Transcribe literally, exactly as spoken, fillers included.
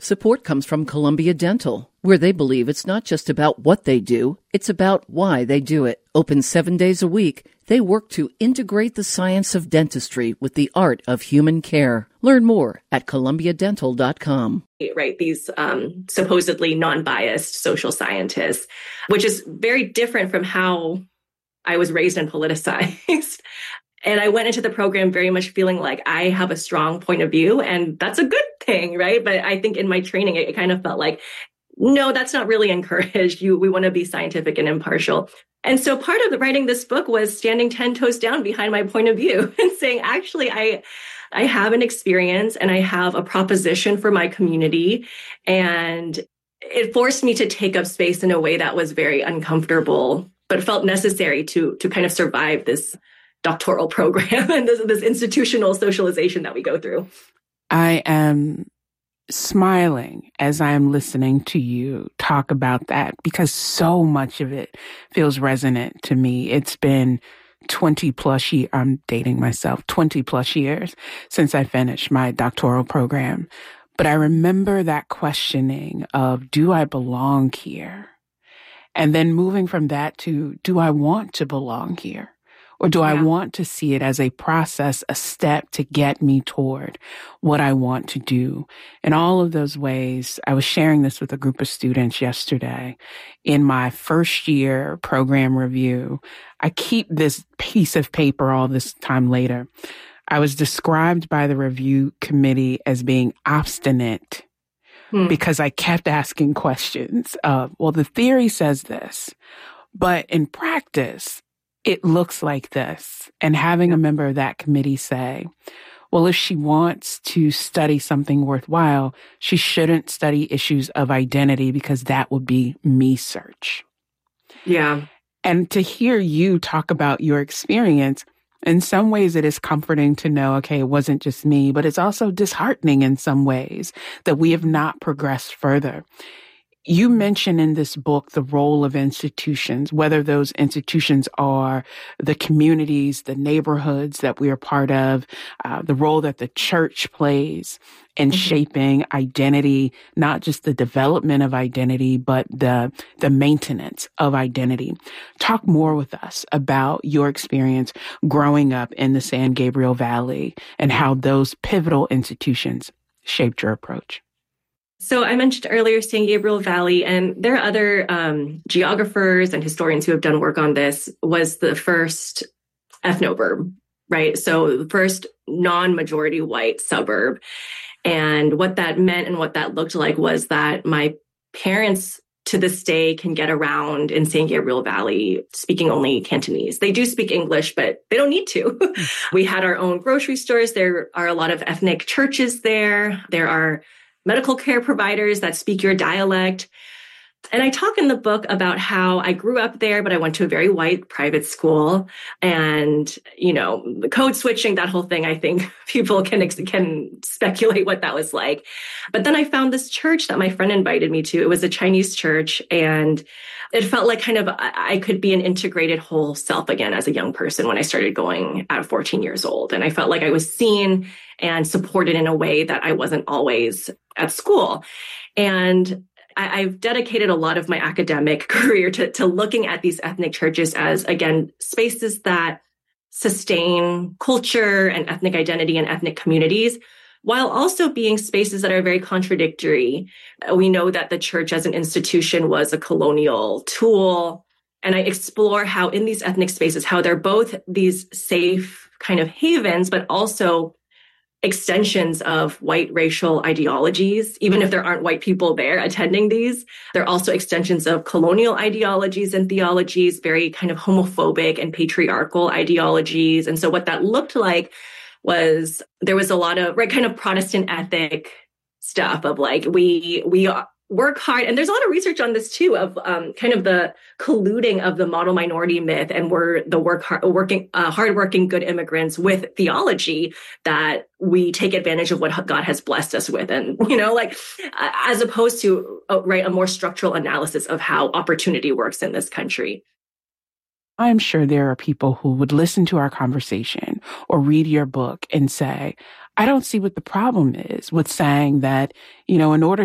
Support comes from Columbia Dental, where they believe it's not just about what they do, it's about why they do it. Open seven days a week, they work to integrate the science of dentistry with the art of human care. Learn more at columbia dental dot com. Right, these um, supposedly non-biased social scientists, which is very different from how I was raised and politicized. And I went into the program very much feeling like I have a strong point of view, and that's a good thing, right? But I think in my training, it, it kind of felt like, no, that's not really encouraged. You, we want to be scientific and impartial. And so part of the writing this book was standing ten toes down behind my point of view and saying, actually, I, I have an experience and I have a proposition for my community. And it forced me to take up space in a way that was very uncomfortable, but felt necessary to, to kind of survive this doctoral program and this, this institutional socialization that we go through. I am smiling as I am listening to you talk about that because so much of it feels resonant to me. It's been twenty plus years, I'm dating myself, twenty plus years since I finished my doctoral program. But I remember that questioning of, do I belong here? And then moving from that to, do I want to belong here? Or do I yeah. want to see it as a process, a step to get me toward what I want to do? In all of those ways, I was sharing this with a group of students yesterday. In my first year program review, I keep this piece of paper all this time later. I was described by the review committee as being obstinate hmm. because I kept asking questions of, well, the theory says this, but in practice, it looks like this. And having a member of that committee say, well, if she wants to study something worthwhile, she shouldn't study issues of identity because that would be me search. Yeah. And to hear you talk about your experience, in some ways it is comforting to know, okay, it wasn't just me, but it's also disheartening in some ways that we have not progressed further. You mention in this book the role of institutions, whether those institutions are the communities, the neighborhoods that we are part of, uh, the role that the church plays in mm-hmm. shaping identity, not just the development of identity, but the, the maintenance of identity. Talk more with us about your experience growing up in the San Gabriel Valley and how those pivotal institutions shaped your approach. So I mentioned earlier San Gabriel Valley, and there are other um, geographers and historians who have done work on this, was the first ethnoburb, right? So the first non-majority white suburb. And what that meant and what that looked like was that my parents to this day can get around in San Gabriel Valley speaking only Cantonese. They do speak English, but they don't need to. We had our own grocery stores. There are a lot of ethnic churches there. There are medical care providers that speak your dialect. And I talk in the book about how I grew up there, but I went to a very white private school. And, you know, the code switching, that whole thing, I think people can, can speculate what that was like. But then I found this church that my friend invited me to. It was a Chinese church. And it felt like kind of I could be an integrated whole self again as a young person when I started going at fourteen years old. And I felt like I was seen and supported in a way that I wasn't always at school. And I, I've dedicated a lot of my academic career to, to looking at these ethnic churches as, again, spaces that sustain culture and ethnic identity and ethnic communities, while also being spaces that are very contradictory. We know that the church as an institution was a colonial tool. And I explore how in these ethnic spaces, how they're both these safe kind of havens, but also extensions of white racial ideologies. Even if there aren't white people there attending these, they're also extensions of colonial ideologies and theologies, very kind of homophobic and patriarchal ideologies. And so what that looked like was there was a lot of right kind of Protestant ethic stuff of like, we, we work hard. And there's a lot of research on this too, of um, kind of the colluding of the model minority myth and we're the work hard, working, uh, hardworking, good immigrants with theology that we take advantage of what God has blessed us with. And, you know, like, uh, as opposed to, uh, right, a more structural analysis of how opportunity works in this country. I'm sure there are people who would listen to our conversation or read your book and say, I don't see what the problem is with saying that, you know, in order